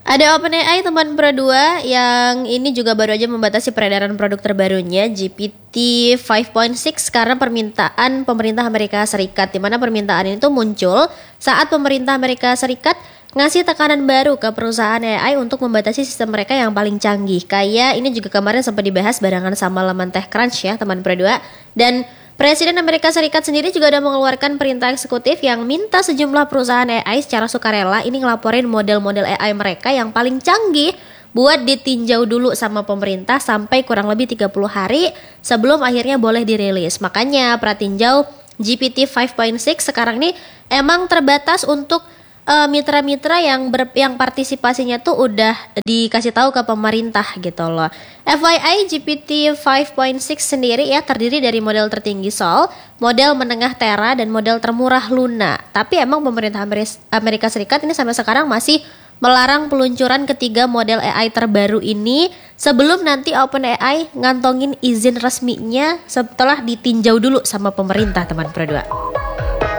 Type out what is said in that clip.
Ada OpenAI teman Pro 2 yang ini juga baru aja membatasi peredaran produk terbarunya GPT 5.6 karena permintaan pemerintah Amerika Serikat, di mana permintaan ini tuh muncul saat pemerintah Amerika Serikat ngasih tekanan baru ke perusahaan AI untuk membatasi sistem mereka yang paling canggih. Kayak ini juga kemarin sempat dibahas barengan sama laman TechCrunch ya teman Pro 2. Dan Presiden Amerika Serikat sendiri juga udah mengeluarkan perintah eksekutif yang minta sejumlah perusahaan AI secara sukarela ini ngelaporin model-model AI mereka yang paling canggih buat ditinjau dulu sama pemerintah sampai kurang lebih 30 hari sebelum akhirnya boleh dirilis. Makanya pratinjau GPT 5.6 sekarang ini emang terbatas untuk mitra-mitra yang partisipasinya tuh udah dikasih tahu ke pemerintah gitu loh. FYI GPT 5.6 sendiri ya terdiri dari model tertinggi Sol, model menengah Terra, dan model termurah Luna. Tapi emang pemerintah Amerika Serikat ini sampai sekarang masih melarang peluncuran ketiga model AI terbaru ini sebelum nanti OpenAI ngantongin izin resminya setelah ditinjau dulu sama pemerintah teman Pro 2.